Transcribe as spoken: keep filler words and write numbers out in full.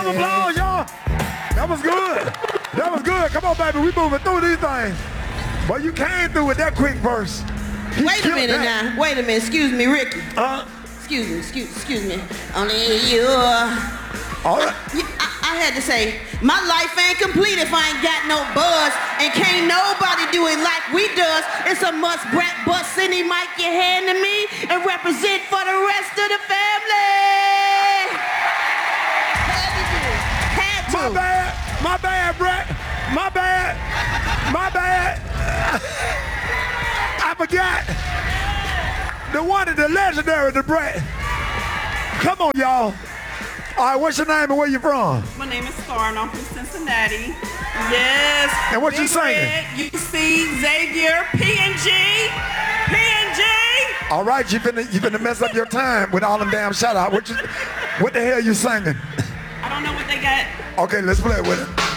Applause, y'all. That was good. That was good. Come on, baby. We moving through these things. But you came through with that quick verse. He Wait a killed minute that. now. Wait a minute. Excuse me, Ricky. Uh, Excuse me. Excuse, excuse me. Only you. all right. You- I, I had to say, my life ain't complete if I ain't got no buzz, and can't nobody do it like we does. It's a must brat bust any mic you hand to me and represent for the rest of the family. Had to do it. Had to. My bad. My bad, Brett. My bad. My bad. I forgot. The one and the legendary, the Brett. Come on, y'all. All right, what's your name and where you from? My name is Star and I'm from Cincinnati. Yes. And what you Big singing? Red, U C, Xavier, P N G, P N G. All right, you finna, you finna mess up your time with all them damn shout out. What, you, what the hell you singing? I don't know what they got. Okay, let's play with it.